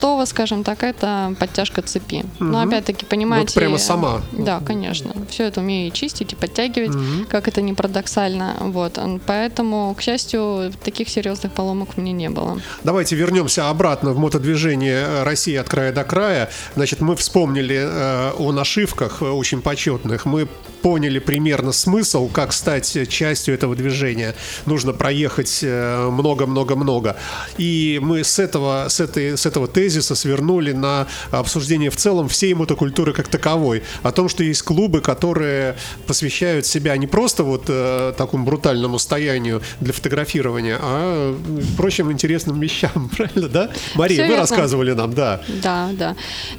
простого, скажем так, это подтяжка цепи. Но опять-таки, понимаете... Вот прямо сама. Да, конечно. Все это умею и чистить, и подтягивать, как это ни парадоксально. Вот. Поэтому, к счастью, таких серьезных поломок у меня не было. Давайте вернемся обратно в мотодвижение России от края до края. Значит, мы вспомнили о нашивках очень почетных. Мы поняли примерно смысл, как стать частью этого движения. Нужно проехать много-много-много. И мы с этого тезиса свернули на обсуждение в целом всей мотокультуры как таковой. О том, что есть клубы, которые посвящают себя не просто вот такому брутальному стоянию для фотографирования, а прочим интересным вещам. Правильно, да? Мария, вы рассказывали нам, да. Да.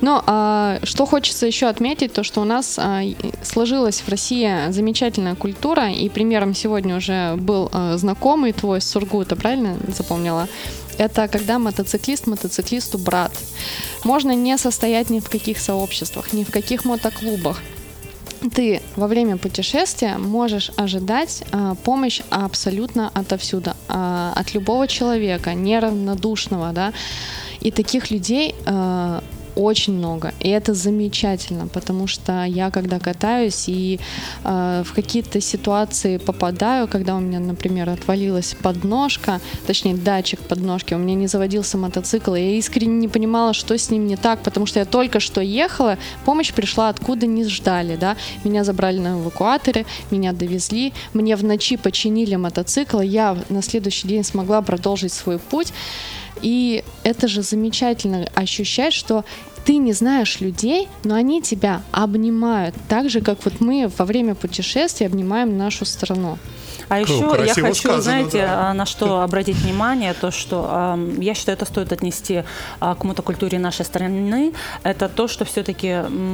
Но что хочется еще отметить, то, что у нас сложилась в России замечательная культура, и примером сегодня уже был знакомый твой с Сургута, правильно запомнила? Это когда мотоциклист мотоциклисту брат. Можно не состоять ни в каких сообществах, ни в каких мотоклубах. Ты во время путешествия можешь ожидать помощь абсолютно отовсюду, от любого человека, неравнодушного, да, и таких людей очень много, и это замечательно, потому что я, когда катаюсь и в какие-то ситуации попадаю, когда у меня, например, отвалилась подножка, точнее датчик подножки, у меня не заводился мотоцикл, и я искренне не понимала, что с ним не так, потому что я только что ехала, помощь пришла откуда не ждали, да, меня забрали на эвакуаторе, меня довезли, мне в ночи починили мотоцикл, я на следующий день смогла продолжить свой путь. И это же замечательно ощущать, что ты не знаешь людей, но они тебя обнимают, так же, как вот мы во время путешествия обнимаем нашу страну. А еще я хочу, сказано, знаете, да. на что обратить внимание, то, что я считаю, это стоит отнести к мотокультуре нашей страны, это то, что все-таки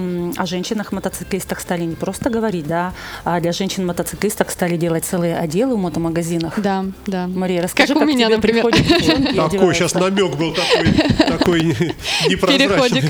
о женщинах-мотоциклистах стали не просто говорить, да, а для женщин-мотоциклисток стали делать целые отделы в мотомагазинах. Да. Мария, расскажи, как у меня, тебе например. Такой сейчас намек был такой непрозрачный.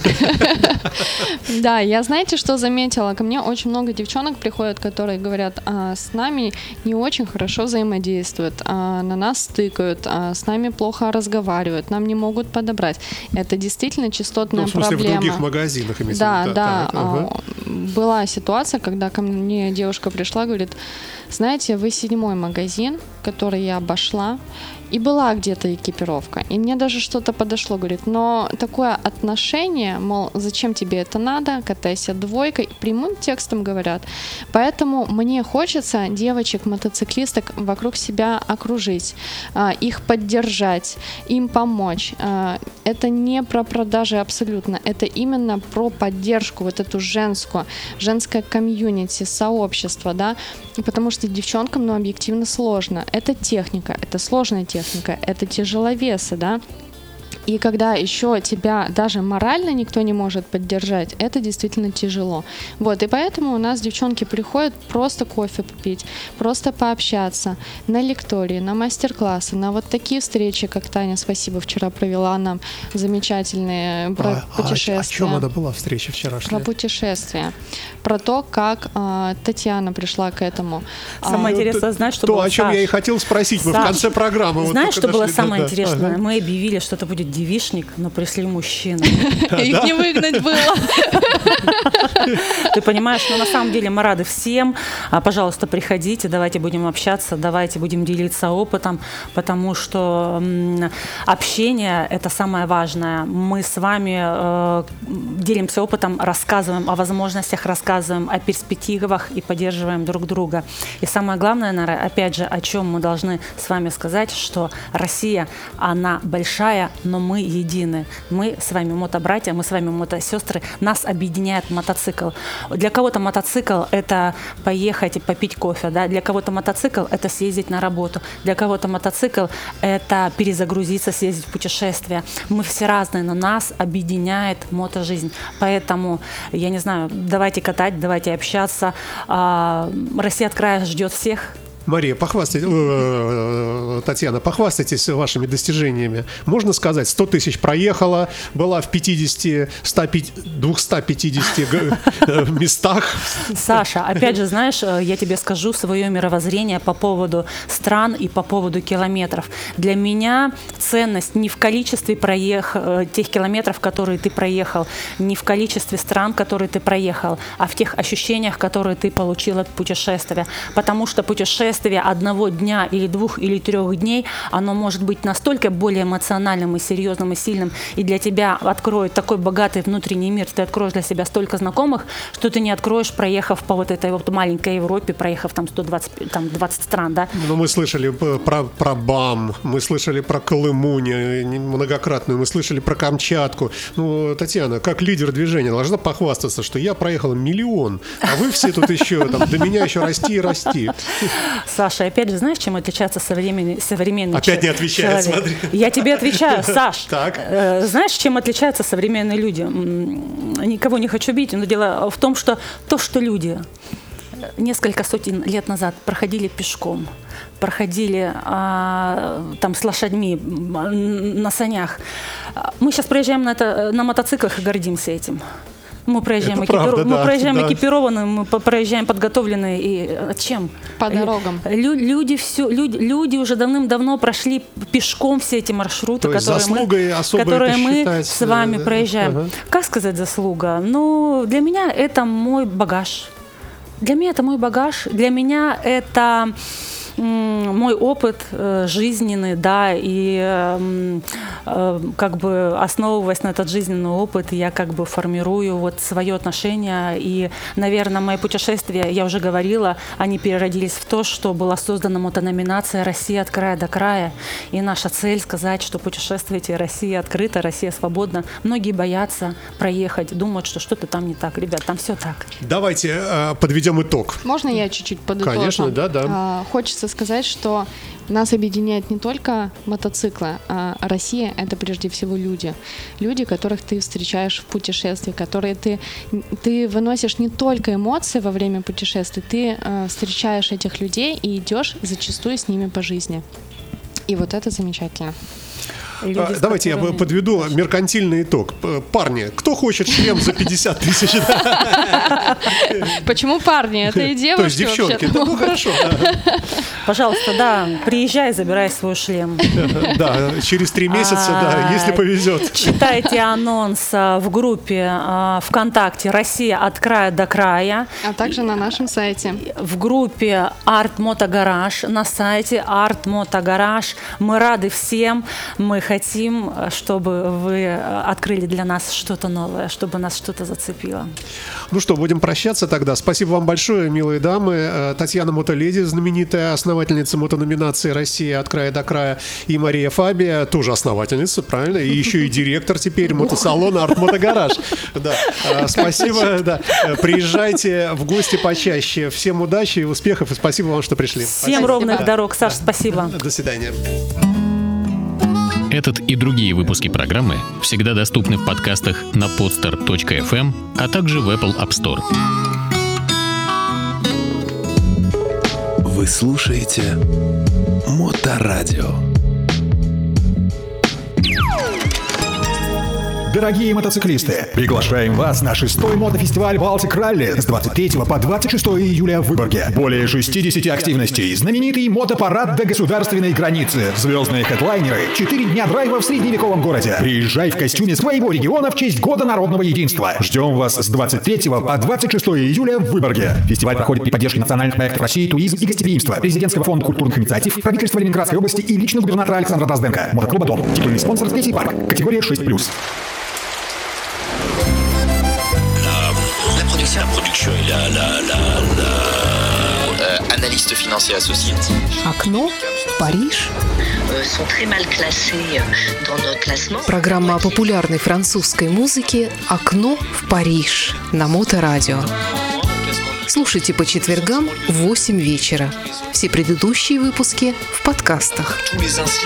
Переходик. Да, я знаете, что заметила? Ко мне очень много девчонок приходят, которые говорят, с нами не очень хорошо взаимодействуют, на нас стыкают, с нами плохо разговаривают, нам не могут подобрать. Это действительно частотная проблема. В смысле, в других магазинах имеется в виду? Да. Была ситуация, когда ко мне девушка пришла, говорит, знаете, вы 7-й магазин, который я обошла, и была где-то экипировка. И мне даже что-то подошло, говорит, но такое отношение, мол, зачем тебе это надо, катайся двойкой, прямым текстом говорят. Поэтому мне хочется девочек-мотоциклисток вокруг себя окружить, их поддержать, им помочь. Это не про продажи абсолютно, это именно про поддержку, вот эту женскую, женское комьюнити, сообщество, да, потому что девчонкам, объективно сложно. Это техника, это сложная техника, это тяжеловесы, да. И когда еще тебя даже морально никто не может поддержать, это действительно тяжело. Вот, и поэтому у нас девчонки приходят просто кофе попить, просто пообщаться на лектории, на мастер-классы, на вот такие встречи, как Таня, спасибо, вчера провела нам замечательные про путешествия. О чем это была встреча вчерашняя? Про путешествия. Про то, как Татьяна пришла к этому. Самое интересное, знаешь, что то, было, о чем Саш, я и хотел спросить, мы в конце программы. Знаешь, что было самое интересное? Мы объявили, что это будет девичник, но пришли мужчины. Их не выгнать было. Ты понимаешь, но на самом деле мы рады всем. Пожалуйста, приходите, давайте будем общаться, давайте будем делиться опытом, потому что общение – это самое важное. Мы с вами делимся опытом, рассказываем о возможностях, рассказываем о перспективах и поддерживаем друг друга. И самое главное, наверное, опять же, о чем мы должны с вами сказать, что Россия, она большая, но мы едины. Мы с вами мотобратья, мы с вами мотосестры, нас объединяет мотоцикл. Для кого-то мотоцикл – это поехать и попить кофе, да? Для кого-то мотоцикл – это съездить на работу, для кого-то мотоцикл – это перезагрузиться, съездить в путешествие. Мы все разные, но нас объединяет мотожизнь. Поэтому, я не знаю, давайте катать, давайте общаться. Россия от края ждет всех. Мария, Татьяна, похвастайтесь вашими достижениями. Можно сказать, 100 тысяч проехала, была в 250 местах. Саша, опять же, знаешь, я тебе скажу свое мировоззрение по поводу стран и по поводу километров. Для меня ценность не в количестве тех километров, которые ты проехал, не в количестве стран, которые ты проехал, а в тех ощущениях, которые ты получил от путешествия. Потому что путешествие одного дня или 2 или 3 дней, оно может быть настолько более эмоциональным и серьезным и сильным, и для тебя откроет такой богатый внутренний мир, ты откроешь для себя столько знакомых, что ты не откроешь, проехав по вот этой вот маленькой Европе, проехав там 20 стран, да? Ну, мы слышали про БАМ, мы слышали про Колыму многократную, мы слышали про Камчатку. Ну, Татьяна, как лидер движения, должна похвастаться, что я проехала 1 миллион, а вы все тут еще, до меня еще расти и расти. Саша, опять же, знаешь, чем отличается современный Опять не отвечает, человек? смотри. Я тебе отвечаю, Саш. Так. Знаешь, чем отличаются современные люди? Никого не хочу бить, но дело в том, что то, что люди несколько сотен лет назад проходили пешком, проходили там с лошадьми, на санях. Мы сейчас проезжаем на мотоциклах и гордимся этим. Мы проезжаем, экипированные, мы проезжаем подготовленные. И чем? По дорогам. Люди уже давным-давно прошли пешком все эти маршруты, которые мы с вами проезжаем. Ага. Как сказать заслуга? Ну, для меня это мой багаж. Для меня это мой опыт жизненный, да, и как бы основываясь на этот жизненный опыт, я как бы формирую вот свое отношение, и, наверное, мои путешествия, я уже говорила, они переродились в то, что была создана мотономинация «Россия от края до края», и наша цель сказать, что путешествуйте, Россия открыта, Россия свободна. Многие боятся проехать, думают, что что-то там не так. Ребят, там все так. Давайте подведем итог. Можно я чуть-чуть подытожу? Конечно, да. Хочется сказать, что нас объединяет не только мотоциклы, а Россия — это прежде всего люди. Люди, которых ты встречаешь в путешествии, которые ты выносишь не только эмоции во время путешествий, ты встречаешь этих людей и идешь зачастую с ними по жизни. И вот это замечательно. Давайте я подведу меркантильный итог. Парни, кто хочет шлем за 50 тысяч? Почему парни? Это и девушки. То есть девчонки. Ну хорошо. Пожалуйста, да, приезжай, забирай свой шлем. Да, через 3 месяца, да, если повезет. Читайте анонс в группе ВКонтакте «Россия от края до края». А также на нашем сайте. В группе Art Moto Garage, на сайте Art Moto Garage. Мы рады всем. Мы хотим, чтобы вы открыли для нас что-то новое, чтобы нас что-то зацепило. Ну что, будем прощаться тогда. Спасибо вам большое, милые дамы. Татьяна Мотоледи, знаменитая основательница мотономинации «Россия от края до края», и Мария Фабия, тоже основательница, правильно? И еще и директор теперь мотосалона Art Moto Garage. Да. Спасибо. Да. Приезжайте в гости почаще. Всем удачи и успехов, и спасибо вам, что пришли. Всем ровных дорог, Саш, спасибо. До свидания. Этот и другие выпуски программы всегда доступны в подкастах на podster.fm, а также в Apple App Store. Вы слушаете Моторадио. Дорогие мотоциклисты, приглашаем вас на 6-й мотофестиваль «Балтик Ралли» с 23 по 26 июля в Выборге. Более 60 активностей, знаменитый мотопарад до государственной границы, звездные хедлайнеры, 4 дня драйва в средневековом городе. Приезжай в костюме своего региона в честь Года народного единства. Ждем вас с 23 по 26 июля в Выборге. Фестиваль проходит при поддержке национальных проектов России, туризм и гостеприимство, Президентского фонда культурных инициатив, правительства Ленинградской области и лично губернатора Александра Дрозденко. Мотоклуба «Дом». Титульный спонсор «Третий парк». Категория 6+. La production et analyste financier associé. Окно в Париж. Программа популярной французской музыки «Окно в Париж» на Моторадио. Слушайте по четвергам в 8 вечера. Все предыдущие выпуски в подкастах.